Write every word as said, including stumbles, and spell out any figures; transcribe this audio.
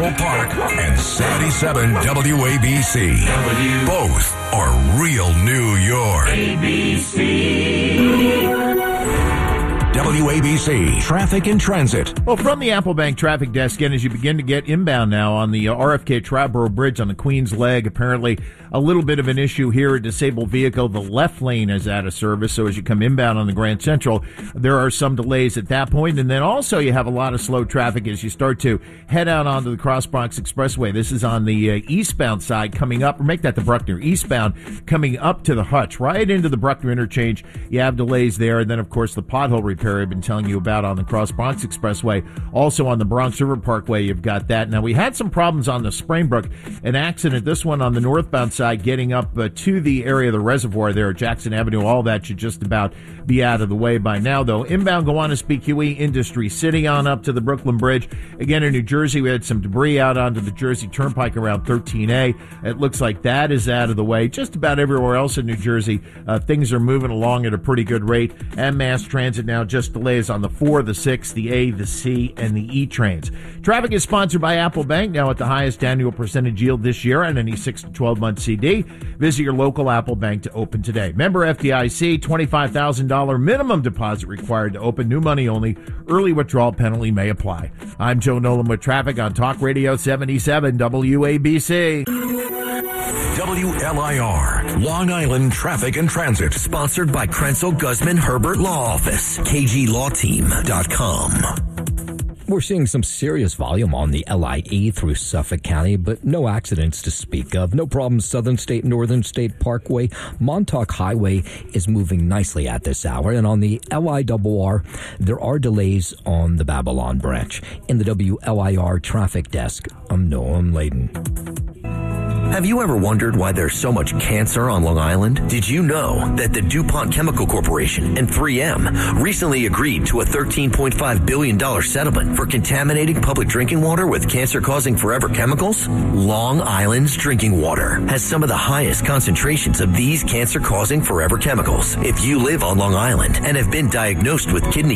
Central Park and seventy-seven W A B C. Both are real New York. A B C. W A B C Traffic and Transit. Well, from the Apple Bank traffic desk, again, as you begin to get inbound now on the uh, R F K Triborough Bridge on the Queens Leg, apparently a little bit of an issue here, a disabled vehicle. The left lane is out of service, so as you come inbound on the Grand Central, there are some delays at that point. And then also you have a lot of slow traffic as you start to head out onto the Cross Bronx Expressway. This is on the uh, eastbound side coming up, or make that the Bruckner, eastbound coming up to the Hutch, right into the Bruckner interchange. You have delays there. And then, of course, the pothole repair I've been telling you about on the Cross Bronx Expressway. Also on the Bronx River Parkway, you've got that. Now, we had some problems on the Springbrook, an accident, this one on the northbound side, getting up uh, to the area of the reservoir there at Jackson Avenue. All that should just about be out of the way by now, though. Inbound Gowanus B Q E, Industry City on up to the Brooklyn Bridge. Again, in New Jersey, we had some debris out onto the Jersey Turnpike around thirteen A. It looks like that is out of the way. Just about everywhere else in New Jersey, uh, things are moving along at a pretty good rate. And mass transit now just delays on the four, the six, the A, the C, and the E trains. Traffic is sponsored by Apple Bank, now at the highest annual percentage yield this year on any six to twelve month C D. Visit your local Apple Bank to open today. Member F D I C, twenty-five thousand dollars minimum deposit required to open, new money only. Early withdrawal penalty may apply. I'm Joe Nolan with traffic on Talk Radio seventy-seven W A B C. W L I R, Long Island Traffic and Transit. Sponsored by Krenzel Guzman Herbert Law Office, K G Law Team dot com. We're seeing some serious volume on the L I E through Suffolk County, but no accidents to speak of. No problems. Southern State, Northern State Parkway, Montauk Highway is moving nicely at this hour. And on the L I R R, there are delays on the Babylon branch. In the W L I R traffic desk, I'm Noam Layden. Have you ever wondered why there's so much cancer on Long Island? Did you know that the DuPont Chemical Corporation and three M recently agreed to a thirteen point five billion dollars settlement for contaminating public drinking water with cancer-causing forever chemicals? Long Island's drinking water has some of the highest concentrations of these cancer-causing forever chemicals. If you live on Long Island and have been diagnosed with kidney